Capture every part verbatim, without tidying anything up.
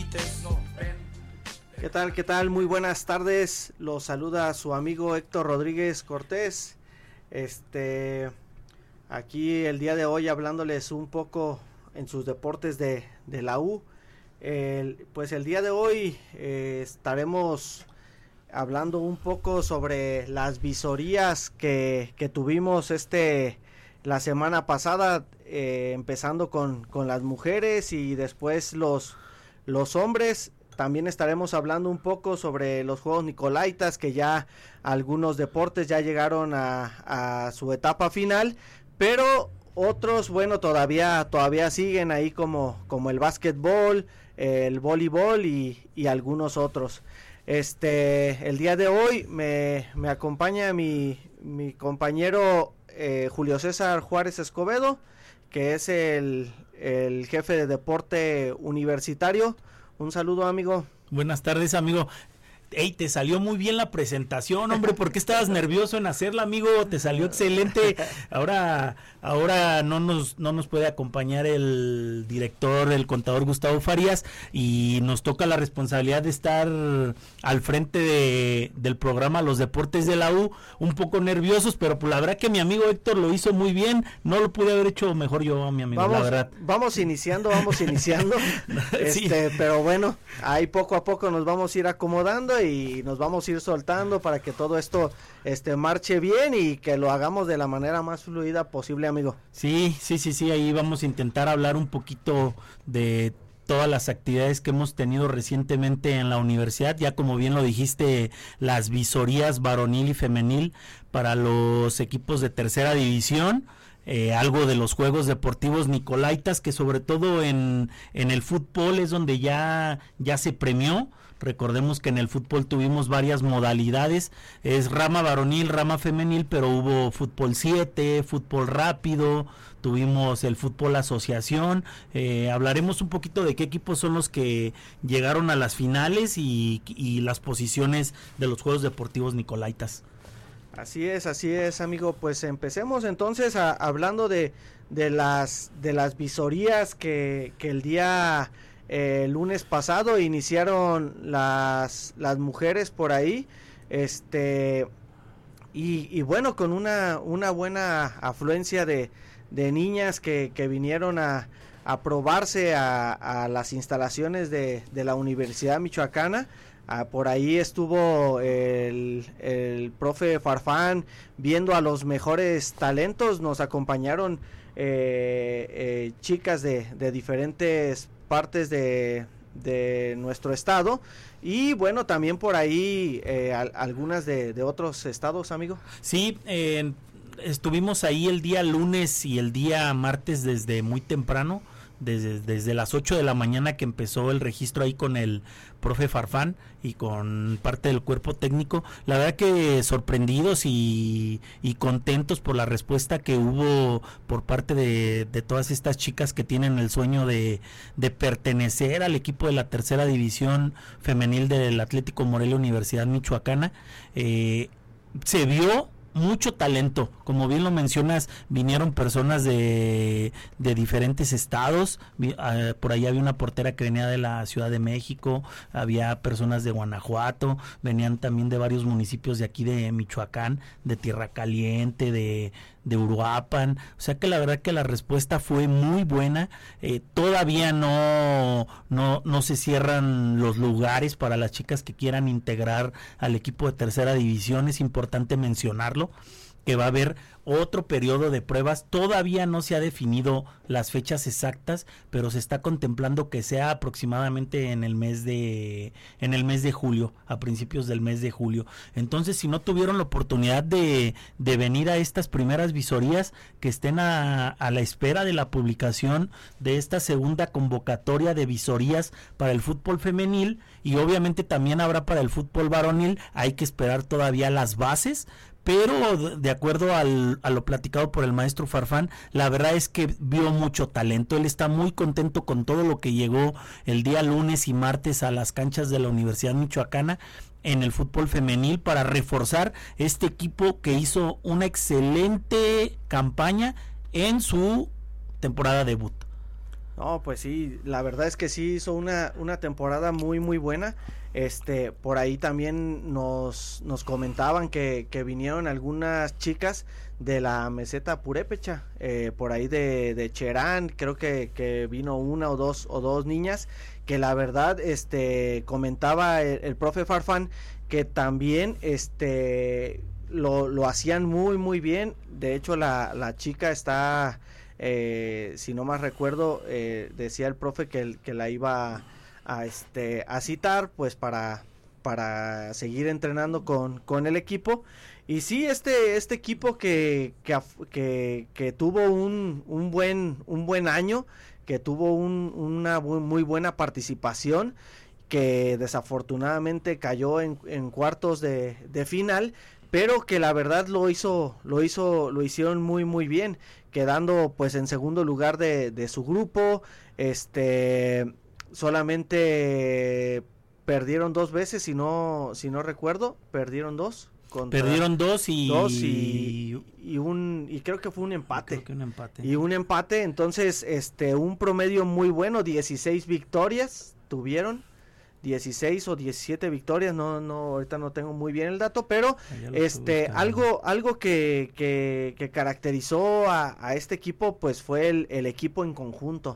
¿Qué tal? ¿Qué tal? Muy buenas tardes. Los saluda su amigo Héctor Rodríguez Cortés. Este, aquí el día de hoy hablándoles un poco en sus deportes de, de la U. El, pues el día de hoy eh, estaremos hablando un poco sobre las visorías que, que tuvimos este la semana pasada, eh, empezando con, con las mujeres y después los, los hombres. También estaremos hablando un poco sobre los Juegos Nicolaitas, que ya algunos deportes ya llegaron a, a su etapa final, pero otros, bueno, todavía todavía siguen ahí como, como el básquetbol, el voleibol y, y algunos otros. Este, el día de hoy me, me acompaña mi, mi compañero eh, Julio César Juárez Escobedo, que es el, el jefe de deporte universitario. Un saludo, amigo. Buenas tardes, amigo. Ey, te salió muy bien la presentación, hombre. ¿Por qué estabas nervioso en hacerla, amigo? Te salió excelente. Ahora, ahora no nos, no nos puede acompañar el director, el contador Gustavo Farías, y nos toca la responsabilidad de estar al frente de, del programa Los Deportes de la U, un poco nerviosos, pero pues la verdad que mi amigo Héctor lo hizo muy bien. No lo pude haber hecho mejor yo, mi amigo, vamos, la verdad. Vamos iniciando, vamos iniciando. este, sí. Pero bueno, ahí poco a poco nos vamos a ir acomodando y nos vamos a ir soltando para que todo esto este marche bien y que lo hagamos de la manera más fluida posible, amigo. Sí, sí, sí, sí, ahí vamos a intentar hablar un poquito de todas las actividades que hemos tenido recientemente en la universidad, ya como bien lo dijiste, las visorías varonil y femenil para los equipos de tercera división. Eh, algo de los Juegos Deportivos Nicolaitas, que sobre todo en, en el fútbol es donde ya, ya se premió. Recordemos que en el fútbol tuvimos varias modalidades, es rama varonil, rama femenil, pero hubo fútbol siete, fútbol rápido, tuvimos el fútbol asociación. Eh, hablaremos un poquito de qué equipos son los que llegaron a las finales y, y las posiciones de los Juegos Deportivos Nicolaitas. Así es, así es, amigo. Pues empecemos entonces a, hablando de, de las de las visorías que, que el día eh, el lunes pasado iniciaron las las mujeres por ahí, este y, y bueno, con una una buena afluencia de, de niñas que, que vinieron a, a probarse a, a las instalaciones de, de la Universidad Michoacana. Ah, por ahí estuvo el, el profe Farfán viendo a los mejores talentos. Nos acompañaron eh, eh, chicas de, de diferentes partes de, de nuestro estado y bueno, también por ahí eh, a, algunas de, de otros estados, amigo. Sí, eh, estuvimos ahí el día lunes y el día martes desde muy temprano. Desde, desde las ocho de la mañana que empezó el registro ahí con el profe Farfán y con parte del cuerpo técnico. La verdad que sorprendidos y, y contentos por la respuesta que hubo por parte de, de todas estas chicas que tienen el sueño de, de pertenecer al equipo de la tercera división femenil del Atlético Morelia Universidad Michoacana. Eh, se vio mucho talento, como bien lo mencionas, vinieron personas de, de diferentes estados, vi, uh, por ahí había una portera que venía de la Ciudad de México, había personas de Guanajuato, venían también de varios municipios de aquí de Michoacán, de Tierra Caliente, de, de Uruapan, o sea que la verdad que la respuesta fue muy buena. Eh, todavía no, no, no se cierran los lugares para las chicas que quieran integrar al equipo de tercera división, es importante mencionarlo, que va a haber otro periodo de pruebas. Todavía no se ha definido las fechas exactas, pero se está contemplando que sea aproximadamente en el mes de en el mes de julio, a principios del mes de julio. Entonces, si no tuvieron la oportunidad de, de venir a estas primeras visorías, que estén a, a la espera de la publicación de esta segunda convocatoria de visorías para el fútbol femenil, y obviamente también habrá para el fútbol varonil. Hay que esperar todavía las bases, pero de acuerdo al, a lo platicado por el maestro Farfán, la verdad es que vio mucho talento. Él está muy contento con todo lo que llegó el día lunes y martes a las canchas de la Universidad Michoacana en el fútbol femenil para reforzar este equipo que hizo una excelente campaña en su temporada debut. No, pues sí, la verdad es que sí hizo una, una temporada muy muy buena. Este, por ahí también nos, nos comentaban que, que vinieron algunas chicas de la meseta purépecha, eh, por ahí de, de Cherán, creo que, que vino una o dos o dos niñas, que la verdad, este, comentaba el, el profe Farfán que también, este, lo, lo hacían muy muy bien. De hecho la, la chica está, eh, si no más recuerdo, eh, decía el profe que, que la iba a, a este a citar pues para para seguir entrenando con, con el equipo. Y sí, este este equipo que que, que, que tuvo un, un buen un buen año, que tuvo un, una muy buena participación, que desafortunadamente cayó en, en cuartos de, de final, pero que la verdad lo hizo lo hizo lo hicieron muy muy bien, quedando pues en segundo lugar de, de su grupo. Este, solamente perdieron dos veces, si no si no recuerdo, perdieron dos contra perdieron dos y dos y, y un y creo que fue un empate. Creo que un empate. Y un empate, entonces este un promedio muy bueno, dieciséis victorias tuvieron, dieciséis o diecisiete victorias, no no ahorita no tengo muy bien el dato, pero este algo algo que, que, que caracterizó a, a este equipo pues fue el, el equipo en conjunto,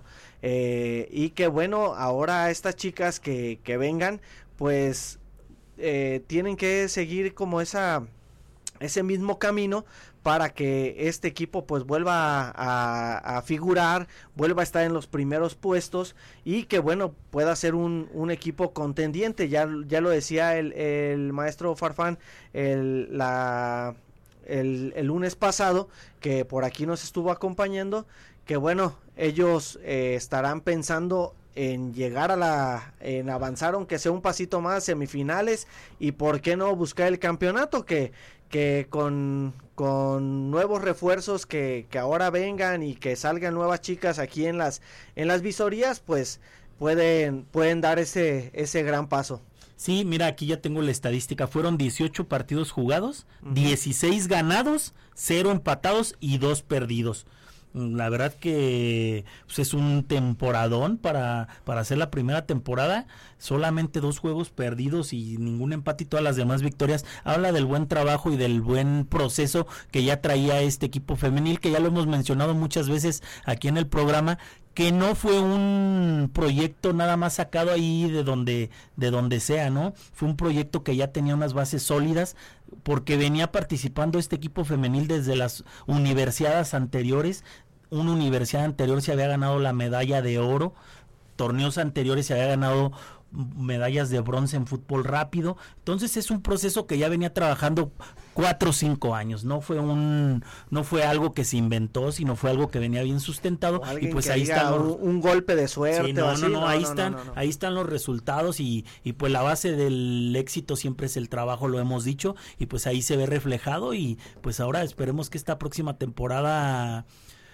eh, y que bueno, ahora estas chicas que, que vengan pues eh, tienen que seguir como esa ese mismo camino para que este equipo pues vuelva a, a, a figurar, vuelva a estar en los primeros puestos y que bueno, pueda ser un, un equipo contendiente. Ya, ya lo decía el, el maestro Farfán el, la, el, el lunes pasado, que por aquí nos estuvo acompañando, que bueno, ellos eh, estarán pensando en llegar a la, en avanzar aunque sea un pasito más, semifinales, y por qué no buscar el campeonato, que, que con, con nuevos refuerzos que, que ahora vengan y que salgan nuevas chicas aquí en las, en las visorías, pues pueden, pueden dar ese, ese gran paso. Sí, mira, aquí ya tengo la estadística, fueron dieciocho partidos jugados, uh-huh. dieciséis ganados, cero empatados y dos perdidos. La verdad que pues, es un temporadón para, para hacer la primera temporada. Solamente dos juegos perdidos y ningún empate y todas las demás victorias. Habla del buen trabajo y del buen proceso que ya traía este equipo femenil, que ya lo hemos mencionado muchas veces aquí en el programa, que no fue un proyecto nada más sacado ahí de donde de donde sea, ¿no? Fue un proyecto que ya tenía unas bases sólidas, porque venía participando este equipo femenil desde las universidades anteriores. Una universidad anterior se había ganado la medalla de oro, torneos anteriores se había ganado medallas de bronce en fútbol rápido. Entonces es un proceso que ya venía trabajando cuatro o cinco años, no fue un no fue algo que se inventó, sino fue algo que venía bien sustentado. Y pues ahí está un, un golpe de suerte. Sí, no, o así. no, no, no, ahí no, están, no, no, no. ahí están los resultados y, y pues la base del éxito siempre es el trabajo, lo hemos dicho, y pues ahí se ve reflejado. Y pues ahora esperemos que esta próxima temporada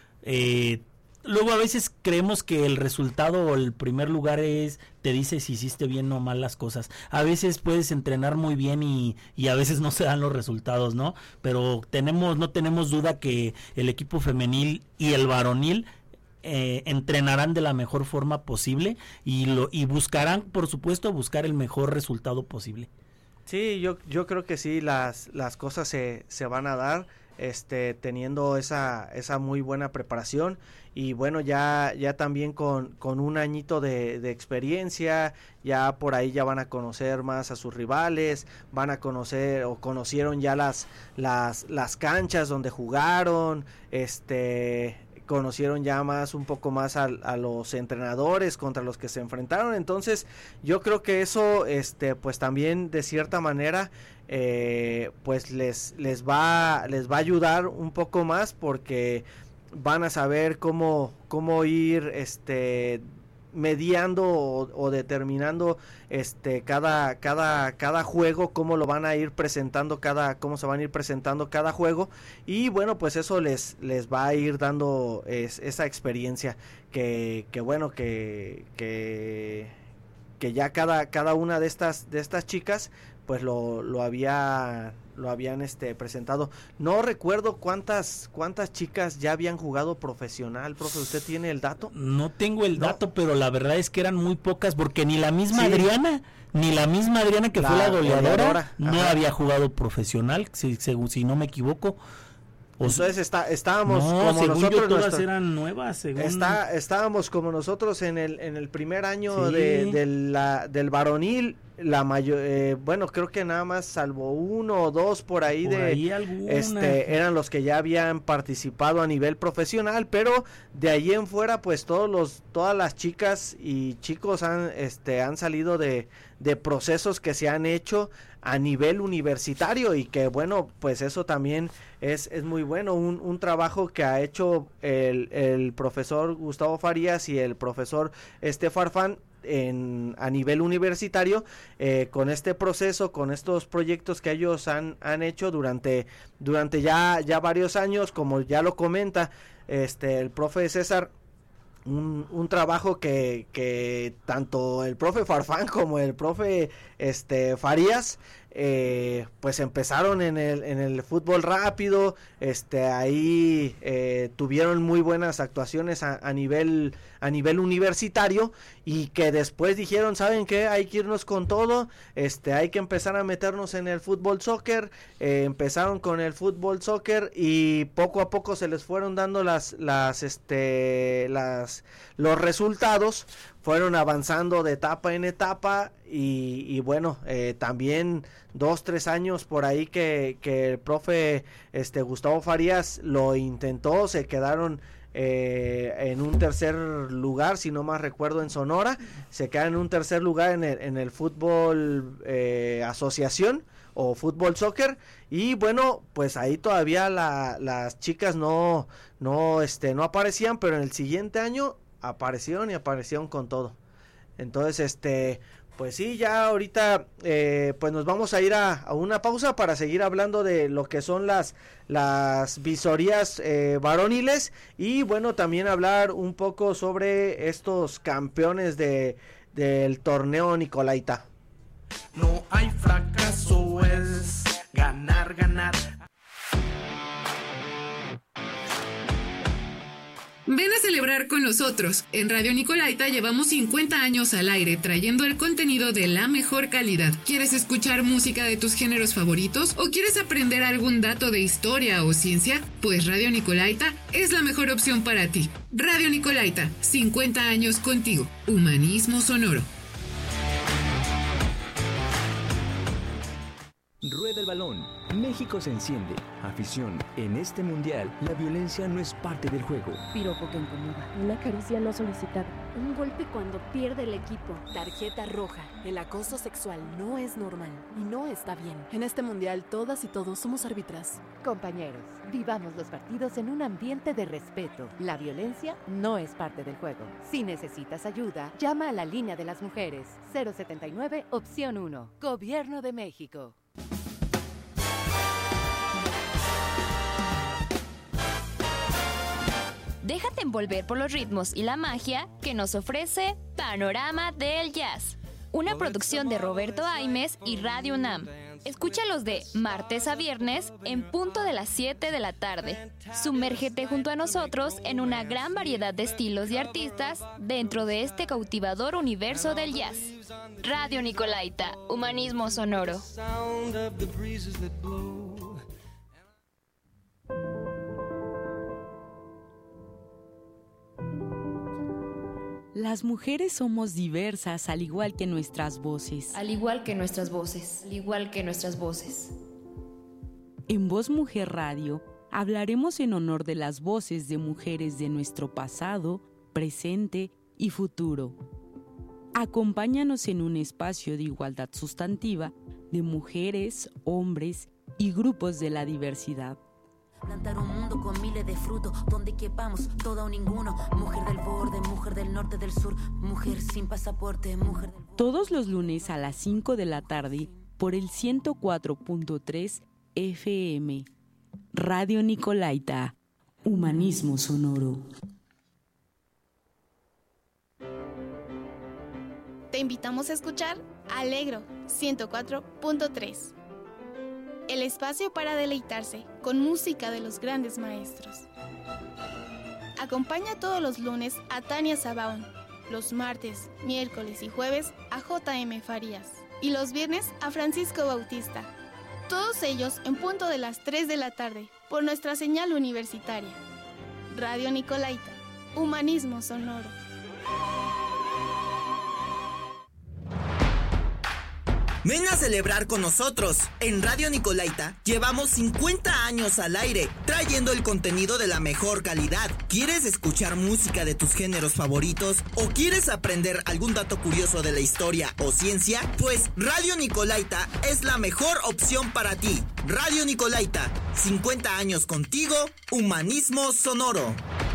eh, luego a veces creemos que el resultado o el primer lugar es te dice si hiciste bien o mal las cosas. A veces puedes entrenar muy bien y, y a veces no se dan los resultados, ¿no? Pero tenemos no tenemos duda que el equipo femenil y el varonil eh, entrenarán de la mejor forma posible y lo y buscarán, por supuesto, buscar el mejor resultado posible. Sí, yo yo creo que sí, las las cosas se se van a dar. Este, teniendo esa esa muy buena preparación y bueno, ya ya también con, con un añito de, de experiencia, ya por ahí ya van a conocer más a sus rivales, van a conocer o conocieron ya las las las canchas donde jugaron, este conocieron ya más un poco más a, a los entrenadores contra los que se enfrentaron. Entonces yo creo que eso este pues también de cierta manera eh, pues les les va les va a ayudar un poco más, porque van a saber cómo cómo ir este mediando o, o determinando este cada cada cada juego, cómo lo van a ir presentando cada cómo se van a ir presentando cada juego, y bueno, pues eso les les va a ir dando es, esa experiencia que que bueno que que que ya cada, cada una de estas, de estas chicas pues lo, lo había lo habían este presentado. No recuerdo cuántas cuántas chicas ya habían jugado profesional, profe, ¿usted tiene el dato? No tengo el No. dato, pero la verdad es que eran muy pocas, porque ni la misma Sí. Adriana, ni la misma Adriana que La fue la goleadora, goleadora, no ajá. había jugado profesional, si, si, si no me equivoco. O Entonces está, estábamos no, como según nosotros yo todas nuestro- eran nuevas, según está, estábamos como nosotros en el en el primer año Sí. de, de la, del varonil, la mayor, eh, bueno, creo que nada más salvo uno o dos por ahí por de ahí alguna. este eran los que ya habían participado a nivel profesional, pero de ahí en fuera pues todos los todas las chicas y chicos han este han salido de de procesos que se han hecho a nivel universitario, y que bueno, pues eso también es, es muy bueno, un, un trabajo que ha hecho el, el profesor Gustavo Farías y el profesor este Farfán en, a nivel universitario, eh, con este proceso, con estos proyectos que ellos han, han hecho durante, durante ya, ya varios años, como ya lo comenta este el profe César. Un, un trabajo que, que tanto el profe Farfán como el profe este Farías eh, pues empezaron en el, en el fútbol rápido, este ahí eh, tuvieron muy buenas actuaciones a, a nivel a nivel universitario, y que después dijeron, ¿saben qué? Hay que irnos con todo, este hay que empezar a meternos en el fútbol soccer. Eh, empezaron con el fútbol soccer y poco a poco se les fueron dando las las este las los resultados, fueron avanzando de etapa en etapa, y, y bueno, eh, también dos, tres años por ahí que, que el profe este Gustavo Farías lo intentó, se quedaron eh, en un tercer lugar, si no más recuerdo, en Sonora, se quedan en un tercer lugar en el, en el fútbol eh, asociación o fútbol soccer, y bueno, pues ahí todavía la, las chicas no, no, este, no aparecían, pero en el siguiente año aparecieron y aparecieron con todo. Entonces, este, pues sí, ya ahorita eh, pues nos vamos a ir a, a una pausa para seguir hablando de lo que son las las visorías eh, varoniles, y bueno, también hablar un poco sobre estos campeones de del torneo Nicolaita. No hay fracaso, es ganar, ganar. Ven a celebrar con nosotros. En Radio Nicolaita llevamos cincuenta años al aire trayendo el contenido de la mejor calidad. ¿Quieres escuchar música de tus géneros favoritos o quieres aprender algún dato de historia o ciencia? Pues Radio Nicolaita es la mejor opción para ti. Radio Nicolaita, cincuenta años contigo. Humanismo sonoro. Rueda el balón. México se enciende. Afición. En este mundial, la violencia no es parte del juego. Piropo que incomoda. Una caricia no solicitada. Un golpe cuando pierde el equipo. Tarjeta roja. El acoso sexual no es normal y no está bien. En este mundial, todas y todos somos árbitras. Compañeros, vivamos los partidos en un ambiente de respeto. La violencia no es parte del juego. Si necesitas ayuda, llama a la línea de las mujeres. cero setenta y nueve, opción uno. Gobierno de México. Déjate envolver por los ritmos y la magia que nos ofrece Panorama del Jazz, una producción de Roberto Aimes y Radio UNAM. Escúchalos de martes a viernes en punto de las siete de la tarde. Sumérgete junto a nosotros en una gran variedad de estilos y artistas dentro de este cautivador universo del jazz. Radio Nicolaita, humanismo sonoro. Las mujeres somos diversas, al igual que nuestras voces. Al igual que nuestras voces, al igual que nuestras voces. En Voz Mujer Radio hablaremos en honor de las voces de mujeres de nuestro pasado, presente y futuro. Acompáñanos en un espacio de igualdad sustantiva de mujeres, hombres y grupos de la diversidad. Plantar un mundo con miles de frutos, donde quepamos todo o ninguno. Mujer del borde, mujer del norte, del sur, mujer sin pasaporte, mujer del... Todos los lunes a las cinco de la tarde por el ciento cuatro punto tres F M. Radio Nicolaita, humanismo sonoro. Te invitamos a escuchar Alegro ciento cuatro punto tres. El espacio para deleitarse con música de los grandes maestros. Acompaña todos los lunes a Tania Sabaón, los martes, miércoles y jueves a J M Farías y los viernes a Francisco Bautista. Todos ellos en punto de las tres de la tarde por nuestra señal universitaria. Radio Nicolaita, humanismo sonoro. Ven a celebrar con nosotros. En Radio Nicolaita llevamos cincuenta años al aire, trayendo el contenido de la mejor calidad. ¿Quieres escuchar música de tus géneros favoritos? ¿O quieres aprender algún dato curioso de la historia o ciencia? Pues Radio Nicolaita es la mejor opción para ti. Radio Nicolaita, cincuenta años contigo, humanismo sonoro.